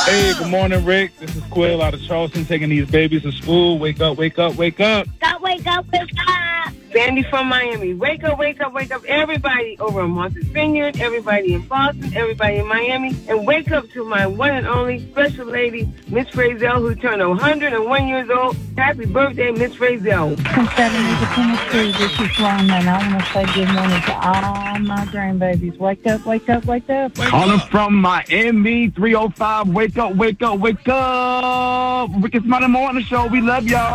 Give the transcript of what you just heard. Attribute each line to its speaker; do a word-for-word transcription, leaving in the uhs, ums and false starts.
Speaker 1: Hey, good morning, Rick. This is Quill out of Charleston taking these babies to school. Wake up, wake up, wake up.
Speaker 2: Stop, wake up, wake up.
Speaker 3: Sandy from Miami. Wake up, wake up, wake up. Everybody over in Martha's Vineyard, everybody in Boston, everybody in Miami. And wake up to my one and only special lady, Miss Frazell, who turned one hundred one years old. Happy birthday, Miss Frazell.
Speaker 4: From Chattanooga, Tennessee, this is Rhonda, and I want to say good morning to all my grandbabies. Wake up, wake up, wake up.
Speaker 5: Calling from Miami, three oh five. Wake up, wake up, wake up. Rick and Smiley Morning Show. We love y'all.